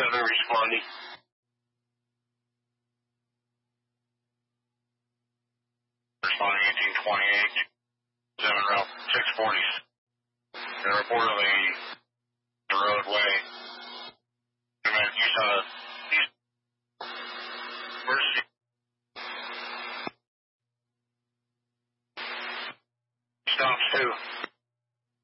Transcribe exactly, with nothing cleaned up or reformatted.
seven responding. Responding eighteen twenty-eight, seven route six forty. And reportedly the roadway. East on a